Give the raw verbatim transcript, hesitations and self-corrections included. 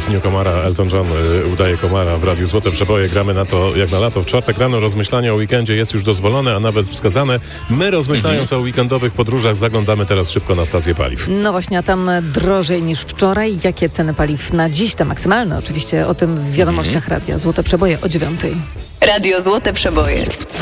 Ennio Komara, Elton John y, udaje komara w Radiu Złote Przeboje. Gramy na to jak na lato. W czwartek rano rozmyślanie o weekendzie jest już dozwolone, a nawet wskazane. My rozmyślając mhm. o weekendowych podróżach zaglądamy teraz szybko na stację paliw. No właśnie, a tam drożej niż wczoraj. Jakie ceny paliw na dziś? Te maksymalne oczywiście. O tym w wiadomościach mhm. Radia Złote Przeboje o dziewiątej. Radio Złote Przeboje.